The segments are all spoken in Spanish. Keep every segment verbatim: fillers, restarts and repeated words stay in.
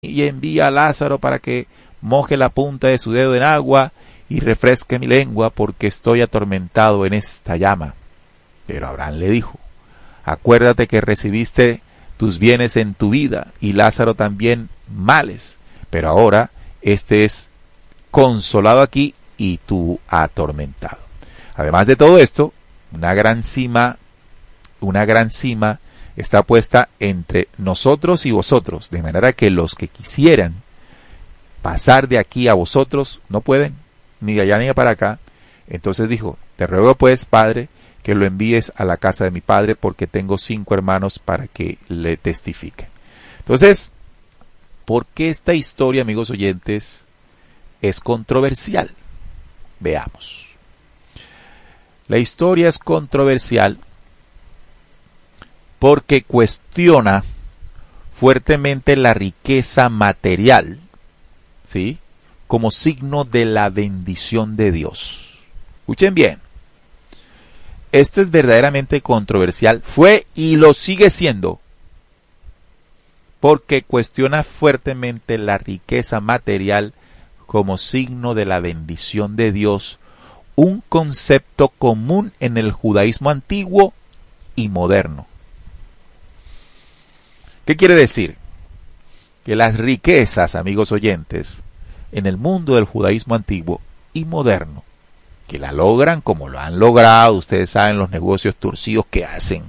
y envía a Lázaro para que moje la punta de su dedo en agua y refresque mi lengua, porque estoy atormentado en esta llama. Pero Abraham le dijo: acuérdate que recibiste tus bienes en tu vida, y Lázaro también males, pero ahora este es consolado aquí y tú atormentado. Además de todo esto, una gran cima, una gran cima está puesta entre nosotros y vosotros, de manera que los que quisieran pasar de aquí a vosotros no pueden, ni de allá ni de para acá. Entonces dijo: te ruego pues, Padre, que lo envíes a la casa de mi padre, porque tengo cinco hermanos para que le testifiquen. Entonces, ¿por qué esta historia, amigos oyentes, es controversial? Veamos. La historia es controversial porque cuestiona fuertemente la riqueza material, ¿sí?, como signo de la bendición de Dios. Escuchen bien. Este es verdaderamente controversial, fue y lo sigue siendo, porque cuestiona fuertemente la riqueza material como signo de la bendición de Dios, un concepto común en el judaísmo antiguo y moderno. ¿Qué quiere decir? Que las riquezas, amigos oyentes, en el mundo del judaísmo antiguo y moderno, que la logran como lo han logrado, ustedes saben los negocios torcidos que hacen,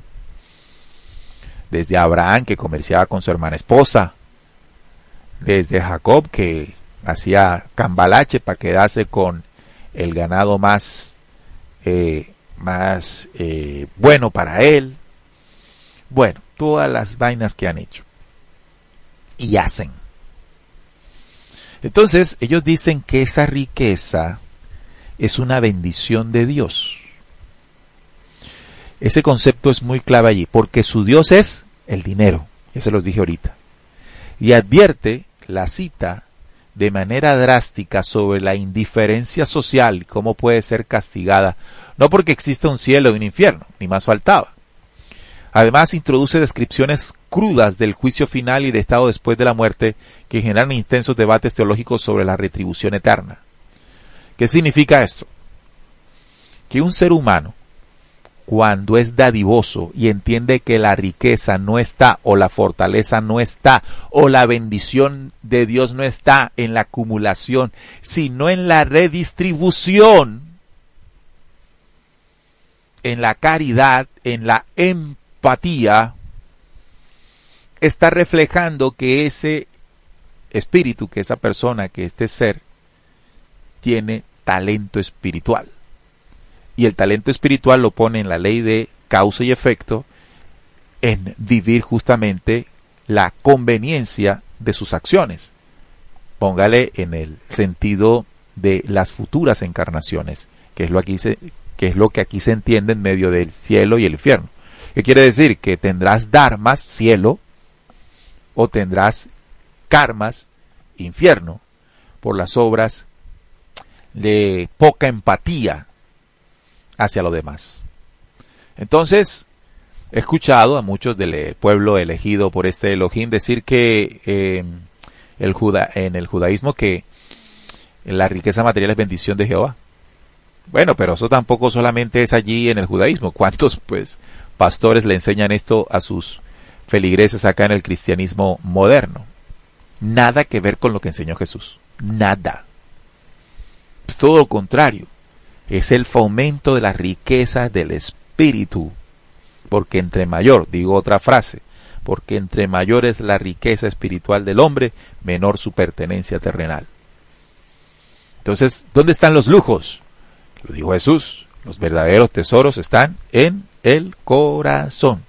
desde Abraham, que comerciaba con su hermana esposa, desde Jacob, que hacía cambalache para quedarse con el ganado más, eh, más eh, bueno para él. Bueno, todas las vainas que han hecho y hacen. Entonces, ellos dicen que esa riqueza es una bendición de Dios. Ese concepto es muy clave allí, porque su Dios es el dinero. Eso los dije ahorita. Y advierte la cita de manera drástica sobre la indiferencia social y cómo puede ser castigada, no porque exista un cielo y un infierno, ni más faltaba. Además, introduce descripciones crudas del juicio final y del estado después de la muerte, que generan intensos debates teológicos sobre la retribución eterna. ¿Qué significa esto? Que un ser humano, cuando es dadivoso y entiende que la riqueza no está, o la fortaleza no está, o la bendición de Dios no está en la acumulación, sino en la redistribución, en la caridad, en la empatía, está reflejando que ese espíritu, que esa persona, que este ser, tiene talento espiritual. Y el talento espiritual lo pone en la ley de causa y efecto, en vivir justamente la conveniencia de sus acciones. Póngale en el sentido de las futuras encarnaciones, que es lo, aquí se, que es lo que aquí se entiende en medio del cielo y el infierno. ¿Qué quiere decir? Que tendrás dharmas, cielo, o tendrás karmas, infierno, por las obras de poca empatía hacia lo demás. Entonces, he escuchado a muchos del pueblo elegido por este Elohim decir que eh, el Judá, en el judaísmo, que la riqueza material es bendición de Jehová. Bueno, pero eso tampoco solamente es allí en el judaísmo. ¿Cuántos pues pastores le enseñan esto a sus feligreses acá en el cristianismo moderno? Nada que ver con lo que enseñó Jesús. Nada. Es todo lo contrario. Es el fomento de las riquezas del espíritu. Porque entre mayor, digo otra frase, porque entre mayor es la riqueza espiritual del hombre, menor su pertenencia terrenal. Entonces, ¿dónde están los lujos? Lo dijo Jesús, los verdaderos tesoros están en el corazón.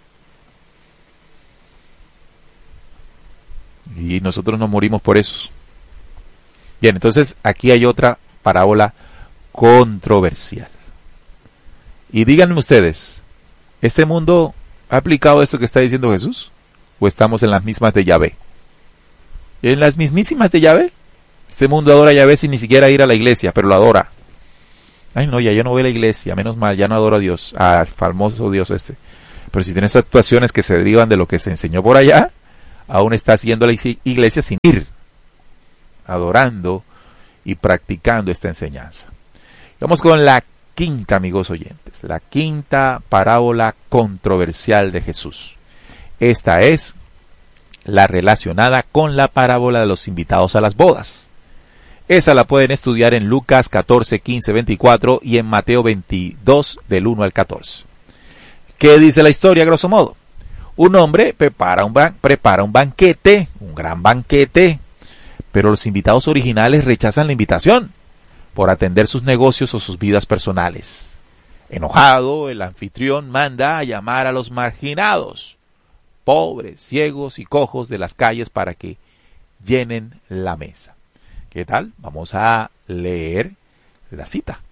Y nosotros nos morimos por eso. Bien, entonces aquí hay otra parábola controversial. Y díganme ustedes, ¿este mundo ha aplicado esto que está diciendo Jesús? ¿O estamos en las mismas de Yahvé? ¿En las mismísimas de Yahvé? Este mundo adora a Yahvé sin ni siquiera ir a la iglesia, pero lo adora. Ay no, ya yo no voy a la iglesia, menos mal, ya no adoro a Dios, al famoso Dios este. Pero si tienes actuaciones que se derivan de lo que se enseñó por allá, aún estás yendo a la iglesia sin ir, adorando y practicando esta enseñanza. Vamos con la quinta, amigos oyentes, la quinta parábola controversial de Jesús. Esta es la relacionada con la parábola de los invitados a las bodas. Esa la pueden estudiar en Lucas catorce, quince, veinticuatro y en Mateo veintidós del uno al catorce. ¿Qué dice la historia, grosso modo? Un hombre prepara un, ban- prepara un banquete, un gran banquete, pero los invitados originales rechazan la invitación por atender sus negocios o sus vidas personales. Enojado, el anfitrión manda a llamar a los marginados, pobres, ciegos y cojos de las calles para que llenen la mesa. ¿Qué tal? Vamos a leer la cita.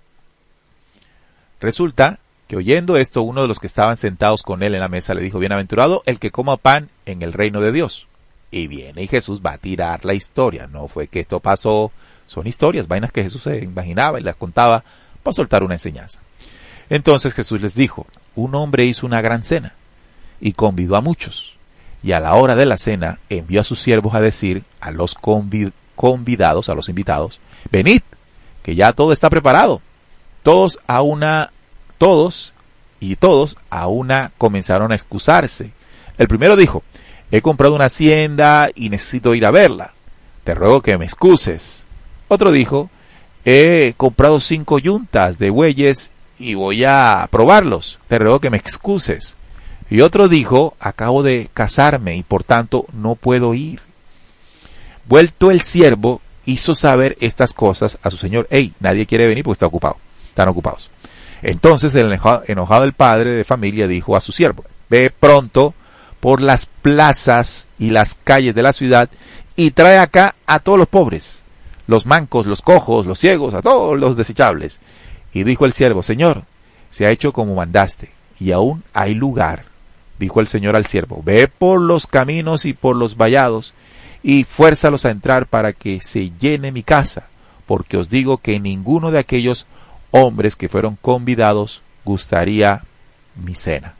Resulta que oyendo esto, uno de los que estaban sentados con él en la mesa le dijo: bienaventurado el que coma pan en el reino de Dios. Y viene y Jesús va a tirar la historia. No fue que esto pasó, son historias, vainas que Jesús se imaginaba y las contaba para soltar una enseñanza. Entonces Jesús les dijo: un hombre hizo una gran cena y convidó a muchos. Y a la hora de la cena envió a sus siervos a decir a los convidados, convidados, a los invitados: venid, que ya todo está preparado. Todos a una, todos y todos a una comenzaron a excusarse. El primero dijo: he comprado una hacienda y necesito ir a verla. Te ruego que me excuses. Otro dijo: he comprado cinco yuntas de bueyes y voy a probarlos. Te ruego que me excuses. Y otro dijo: acabo de casarme y por tanto no puedo ir. Vuelto el siervo, hizo saber estas cosas a su señor. Hey, nadie quiere venir porque está ocupado. Están ocupados. Entonces el enojado el padre de familia dijo a su siervo: ve pronto por las plazas y las calles de la ciudad y trae acá a todos los pobres, los mancos, los cojos, los ciegos, a todos los desechables. Y dijo el siervo: señor, se ha hecho como mandaste y aún hay lugar. Dijo el señor al siervo: ve por los caminos y por los vallados y fuérzalos a entrar para que se llene mi casa, porque os digo que ninguno de aquellos hombres que fueron convidados gustaría mi cena.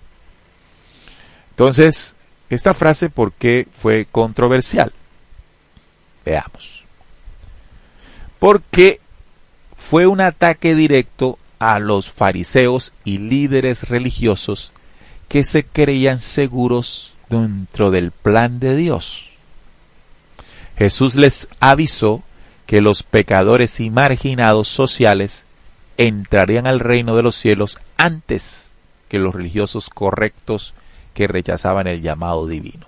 Entonces, esta frase, ¿por qué fue controversial? Veamos. Porque fue un ataque directo a los fariseos y líderes religiosos que se creían seguros dentro del plan de Dios. Jesús les avisó que los pecadores y marginados sociales entrarían al reino de los cielos antes que los religiosos correctos que rechazaban el llamado divino.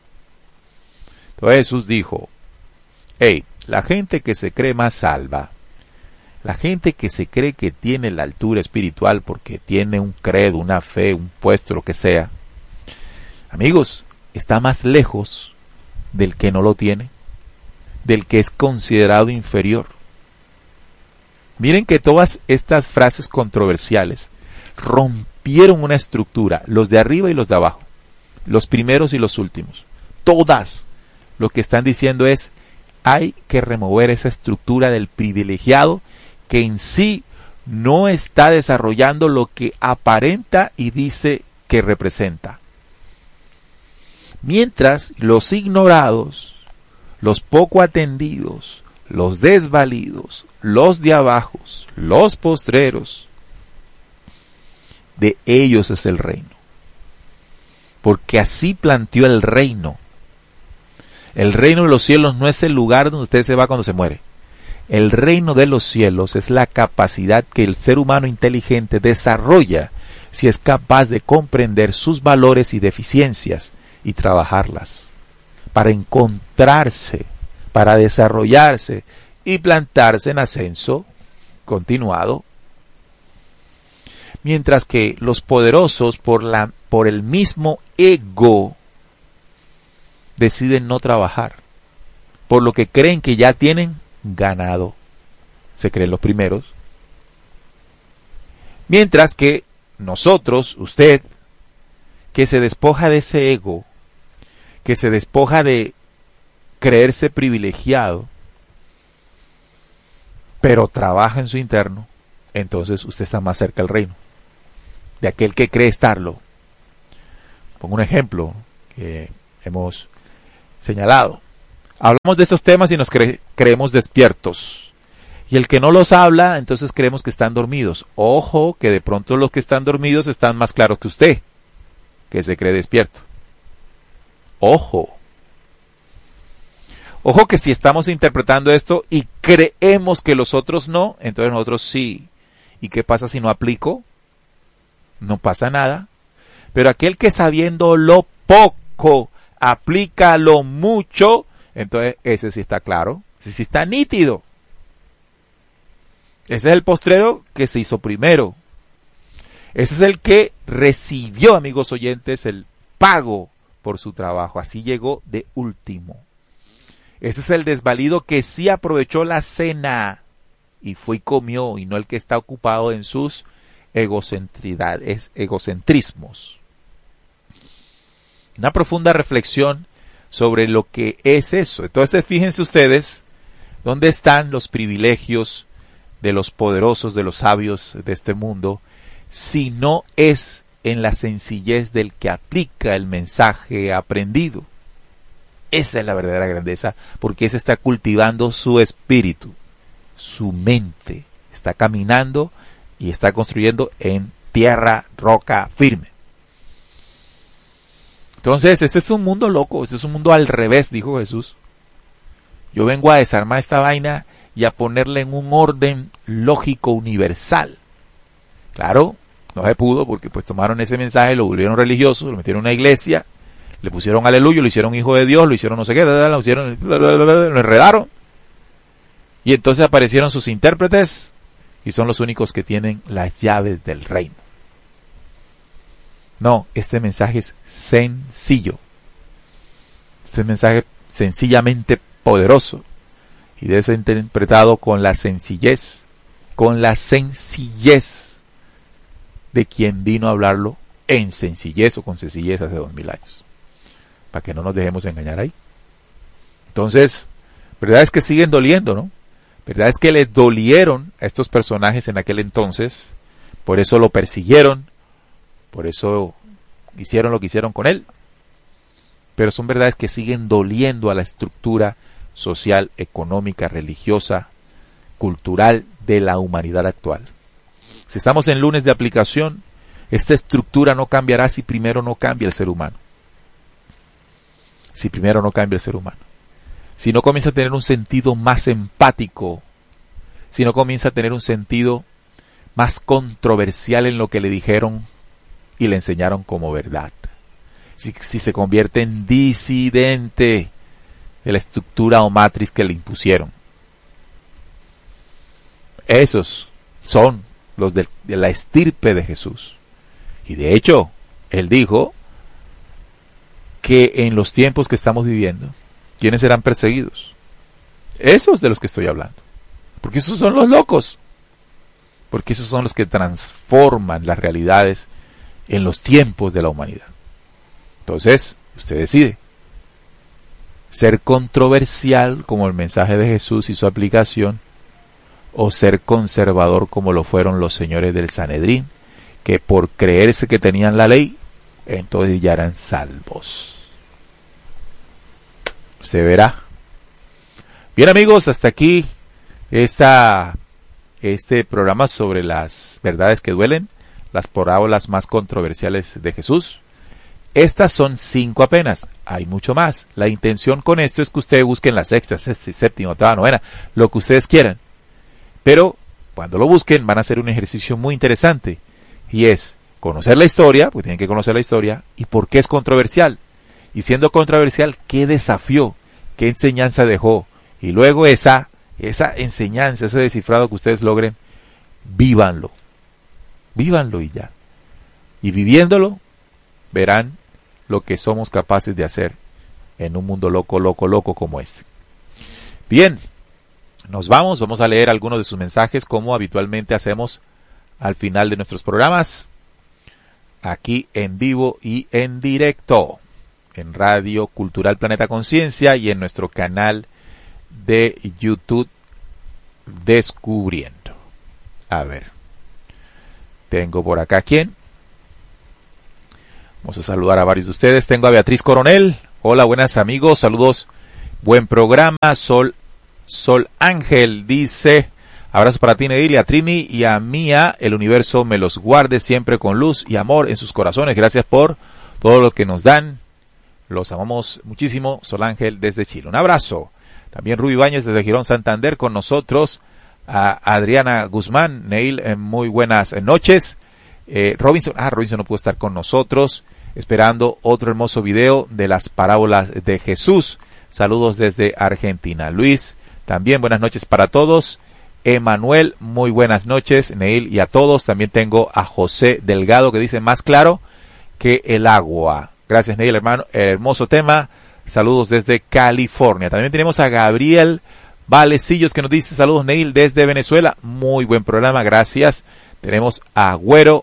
Entonces Jesús dijo: hey, la gente que se cree más salva, la gente que se cree que tiene la altura espiritual porque tiene un credo, una fe, un puesto, lo que sea, amigos, está más lejos del que no lo tiene, del que es considerado inferior. Miren que todas estas frases controversiales rompieron una estructura, los de arriba y los de abajo, los primeros y los últimos. Todas lo que están diciendo es: hay que remover esa estructura del privilegiado que en sí no está desarrollando lo que aparenta y dice que representa. Mientras los ignorados, los poco atendidos, los desvalidos, los de abajo, los postreros, de ellos es el reino. Porque así planteó el reino. El reino de los cielos no es el lugar donde usted se va cuando se muere. El reino de los cielos es la capacidad que el ser humano inteligente desarrolla si es capaz de comprender sus valores y deficiencias y trabajarlas para encontrarse, para desarrollarse y plantarse en ascenso continuado. Mientras que los poderosos, por, la, por el mismo ego, deciden no trabajar, por lo que creen que ya tienen ganado. Se creen los primeros. Mientras que nosotros, usted, que se despoja de ese ego, que se despoja de creerse privilegiado, pero trabaja en su interno, entonces usted está más cerca del reino, de aquel que cree estarlo. Pongo un ejemplo que hemos señalado. Hablamos de estos temas y nos cre- creemos despiertos. Y el que no los habla, entonces creemos que están dormidos. Ojo, que de pronto los que están dormidos están más claros que usted, que se cree despierto. Ojo. Ojo que si estamos interpretando esto y creemos que los otros no, entonces nosotros sí. ¿Y qué pasa si no aplico? No pasa nada. Pero aquel que sabiendo lo poco, aplica lo mucho, entonces ese sí está claro, ese sí está nítido. Ese es el postrero que se hizo primero. Ese es el que recibió, amigos oyentes, el pago por su trabajo. Así llegó de último. Ese es el desvalido que sí aprovechó la cena y fue y comió, y no el que está ocupado en sus egocentridades, egocentrismos. Una profunda reflexión sobre lo que es eso. Entonces, fíjense ustedes dónde están los privilegios de los poderosos, de los sabios de este mundo, si no es en la sencillez del que aplica el mensaje aprendido. Esa es la verdadera grandeza, porque ese está cultivando su espíritu, su mente, está caminando y está construyendo en tierra, roca firme. Entonces, este es un mundo loco, este es un mundo al revés, dijo Jesús. Yo vengo a desarmar esta vaina y a ponerla en un orden lógico universal. Claro, no se pudo porque pues tomaron ese mensaje, lo volvieron religioso, lo metieron en una iglesia, le pusieron aleluya, lo hicieron hijo de Dios, lo hicieron no sé qué, lo hicieron, lo enredaron. Y entonces aparecieron sus intérpretes y son los únicos que tienen las llaves del reino. No, este mensaje es sencillo. Este mensaje sencillamente poderoso y debe ser interpretado con la sencillez, con la sencillez de quien vino a hablarlo en sencillez o con sencillez hace dos mil años. Para que no nos dejemos engañar ahí. Entonces, verdad es que siguen doliendo, ¿no? Verdad es que les dolieron a estos personajes en aquel entonces, por eso lo persiguieron, por eso hicieron lo que hicieron con él. Pero son verdades que siguen doliendo a la estructura social, económica, religiosa, cultural de la humanidad actual. Si estamos en lunes de aplicación, esta estructura no cambiará si primero no cambia el ser humano. Si primero no cambia el ser humano. Si no comienza a tener un sentido más empático, si no comienza a tener un sentido más controversial en lo que le dijeron y le enseñaron como verdad. Si, si se convierte en disidente de la estructura o matriz que le impusieron. Esos son los de, de la estirpe de Jesús. Y de hecho, él dijo que en los tiempos que estamos viviendo, ¿quiénes serán perseguidos? Esos de los que estoy hablando. Porque esos son los locos. Porque esos son los que transforman las realidades en los tiempos de la humanidad. Entonces, usted decide. Ser controversial como el mensaje de Jesús y su aplicación, o ser conservador como lo fueron los señores del Sanedrín, que por creerse que tenían la ley, entonces ya eran salvos. Se verá. Bien, amigos, hasta aquí esta, este programa sobre las verdades que duelen, las parábolas más controversiales de Jesús. Estas son cinco apenas, hay mucho más. La intención con esto es que ustedes busquen la sexta, sexta, séptima, octava, novena, lo que ustedes quieran. Pero cuando lo busquen van a hacer un ejercicio muy interesante, y es conocer la historia, porque tienen que conocer la historia, y por qué es controversial. Y siendo controversial, ¿qué desafió? ¿Qué enseñanza dejó? Y luego esa, esa enseñanza, ese descifrado que ustedes logren, vívanlo. Vívanlo y ya. Y viviéndolo, verán lo que somos capaces de hacer en un mundo loco, loco, loco como este. Bien, nos vamos, vamos a leer algunos de sus mensajes como habitualmente hacemos al final de nuestros programas, aquí en vivo y en directo, en Radio Cultural Planeta Conciencia y en nuestro canal de YouTube Descubriendo. A ver, tengo por acá quién. Vamos a saludar a varios de ustedes. Tengo a Beatriz Coronel. Hola, buenas amigos, saludos, buen programa. Sol, Sol Ángel dice, abrazo para ti, Neil, y a Trini y a Mía, el universo me los guarde siempre con luz y amor en sus corazones. Gracias por todo lo que nos dan. Los amamos muchísimo, Sol Ángel desde Chile. Un abrazo. También Rubí Báñez desde Girón, Santander con nosotros. A Adriana Guzmán, Neil, eh, muy buenas noches. Eh, Robinson, ah, Robinson no pudo estar con nosotros, esperando otro hermoso video de las parábolas de Jesús. Saludos desde Argentina. Luis, también buenas noches para todos. Emanuel, muy buenas noches, Neil, y a todos. También tengo a José Delgado que dice más claro que el agua. Gracias, Neil, hermano. Hermoso tema. Saludos desde California. También tenemos a Gabriel Valecillos que nos dice saludos, Neil, desde Venezuela. Muy buen programa, gracias. Tenemos a Güero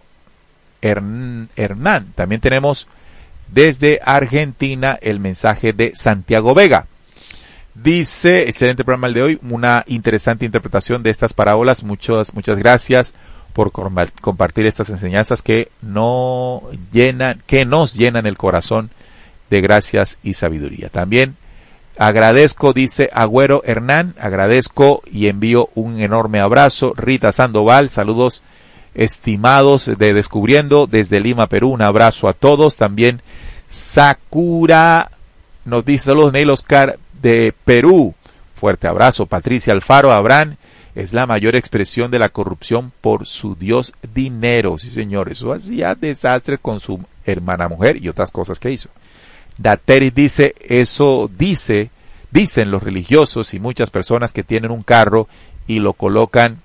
Hernán. También tenemos desde Argentina el mensaje de Santiago Vega. Dice, excelente programa el de hoy, una interesante interpretación de estas parábolas. Muchas, muchas gracias por compartir estas enseñanzas que no llenan, que nos llenan el corazón de gracias y sabiduría. También agradezco, dice Agüero Hernán, agradezco y envío un enorme abrazo. Rita Sandoval, saludos estimados de Descubriendo desde Lima, Perú, un abrazo a todos. También Sakura nos dice saludos, Neil Oscar de Perú, fuerte abrazo. Patricia Alfaro, Abraham es la mayor expresión de la corrupción por su Dios dinero. Sí, señor, eso hacía desastres con su hermana mujer y otras cosas que hizo. Dateris dice, eso dice, dicen los religiosos y muchas personas que tienen un carro y lo colocan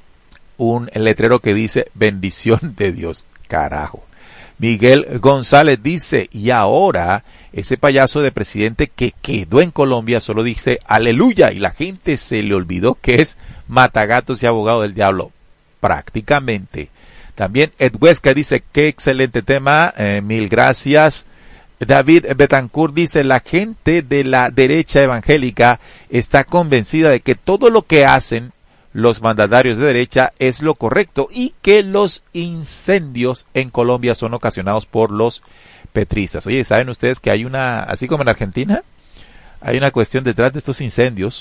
un letrero que dice bendición de Dios. Carajo. Miguel González dice, y ahora ese payaso de presidente que quedó en Colombia solo dice aleluya y la gente se le olvidó que es matagatos y abogado del diablo. Prácticamente. También Ed Huesca dice, qué excelente tema, eh, mil gracias. David Betancourt dice, la gente de la derecha evangélica está convencida de que todo lo que hacen los mandatarios de derecha es lo correcto y que los incendios en Colombia son ocasionados por los petristas. Oye, ¿saben ustedes que hay una, así como en Argentina, hay una cuestión detrás de estos incendios?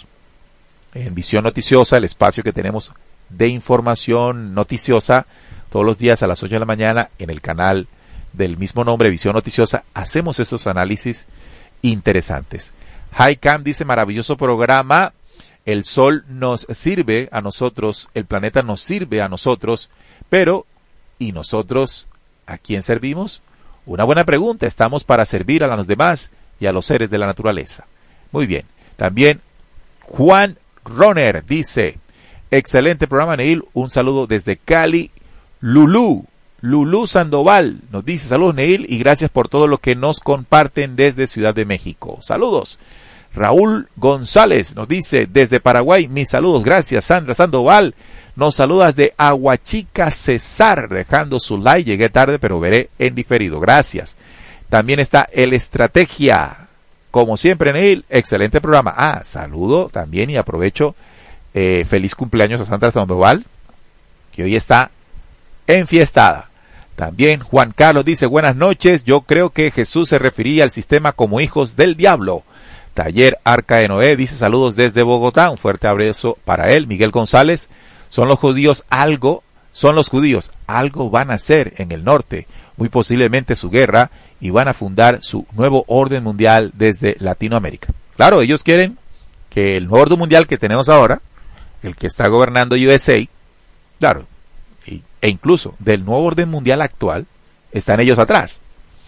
En Visión Noticiosa, el espacio que tenemos de información noticiosa, todos los días a las ocho de la mañana en el canal del mismo nombre, Visión Noticiosa, hacemos estos análisis interesantes. Highcam dice, maravilloso programa, el sol nos sirve a nosotros, el planeta nos sirve a nosotros, pero, ¿y nosotros a quién servimos? Una buena pregunta, estamos para servir a los demás y a los seres de la naturaleza. Muy bien, también Juan Roner dice, excelente programa, Neil, un saludo desde Cali. Lulú, Lulú Sandoval nos dice, saludos, Neil, y gracias por todo lo que nos comparten desde Ciudad de México. Saludos. Raúl González nos dice, desde Paraguay, mis saludos, gracias. Sandra Sandoval nos saludas de Aguachica, Cesar, dejando su like, llegué tarde, pero veré en diferido, gracias. También está El Estrategia, como siempre, Neil, excelente programa. Ah, saludo también y aprovecho, eh, feliz cumpleaños a Sandra Sandoval, que hoy está enfiestada. También Juan Carlos dice, buenas noches, yo creo que Jesús se refería al sistema como hijos del diablo. Taller Arca de Noé dice, saludos desde Bogotá, un fuerte abrazo para él. Miguel González, son los judíos algo, son los judíos, algo van a hacer en el norte, muy posiblemente su guerra, y van a fundar su nuevo orden mundial desde Latinoamérica. Claro, ellos quieren que el nuevo orden mundial que tenemos ahora, el que está gobernando U S A, claro, e incluso del nuevo orden mundial actual, están ellos atrás,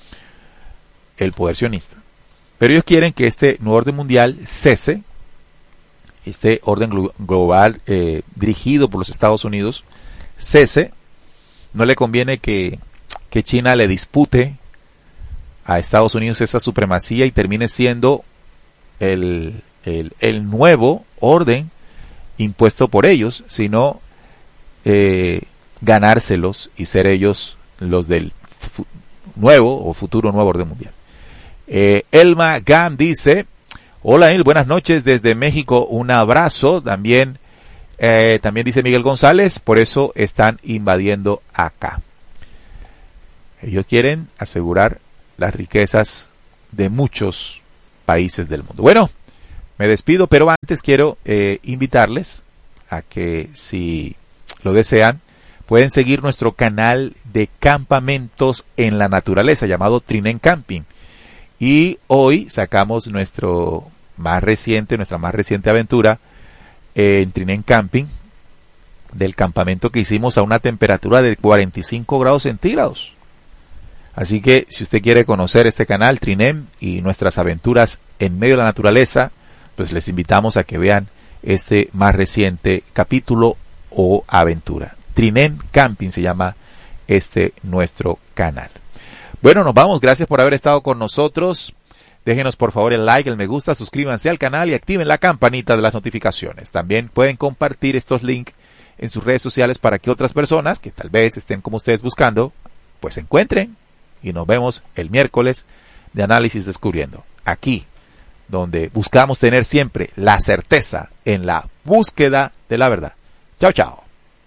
el poder sionista. Pero ellos quieren que este nuevo orden mundial cese, este orden glo- global eh, dirigido por los Estados Unidos, cese. No le conviene que, que China le dispute a Estados Unidos esa supremacía y termine siendo el, el, el nuevo orden impuesto por ellos, sino eh, ganárselos y ser ellos los del fu- nuevo o futuro nuevo orden mundial. Eh, Elma Gam dice, hola Neil, buenas noches desde México, un abrazo. También, eh, también dice Miguel González, por eso están invadiendo acá. Ellos quieren asegurar las riquezas de muchos países del mundo. Bueno, me despido, pero antes quiero eh, invitarles a que, si lo desean, pueden seguir nuestro canal de campamentos en la naturaleza llamado Trinén Camping. Y hoy sacamos nuestro más reciente, nuestra más reciente aventura eh, en Trinén Camping, del campamento que hicimos a una temperatura de cuarenta y cinco grados centígrados. Así que si usted quiere conocer este canal, Trinén, y nuestras aventuras en medio de la naturaleza, pues les invitamos a que vean este más reciente capítulo o aventura. Trinén Camping se llama este nuestro canal. Bueno, nos vamos. Gracias por haber estado con nosotros. Déjenos por favor el like, el me gusta, suscríbanse al canal y activen la campanita de las notificaciones. También pueden compartir estos links en sus redes sociales para que otras personas que tal vez estén como ustedes buscando, pues se encuentren. Y nos vemos el miércoles de Análisis Descubriendo, aquí donde buscamos tener siempre la certeza en la búsqueda de la verdad. Chao, chao.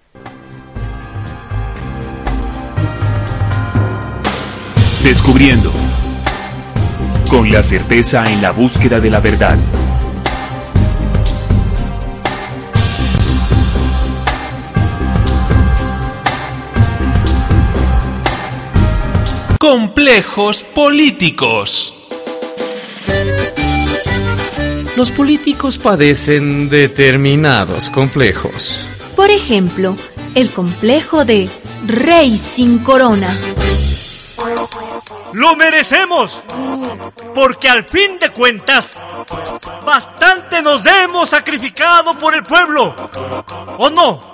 Descubriendo, con la certeza en la búsqueda de la verdad. Complejos políticos. Los políticos padecen determinados complejos. Por ejemplo, el complejo de rey sin corona. ¡Lo merecemos! Porque al fin de cuentas, bastante nos hemos sacrificado por el pueblo, ¿o no?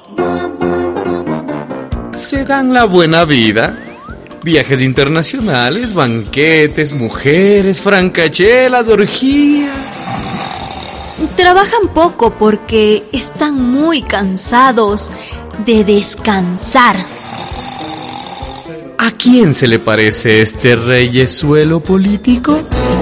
Se dan la buena vida. Viajes internacionales, banquetes, mujeres, francachelas, orgías. Trabajan poco porque están muy cansados de descansar. ¿A quién se le parece este reyesuelo político?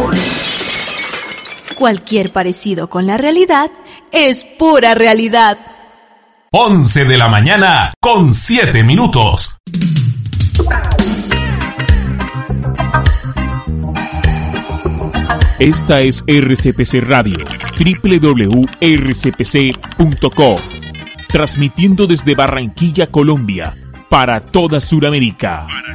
Cualquier parecido con la realidad es pura realidad. once de la mañana con siete minutos. Esta es R C P C Radio, doble u doble u doble u punto r c p c punto co, transmitiendo desde Barranquilla, Colombia, para toda Sudamérica.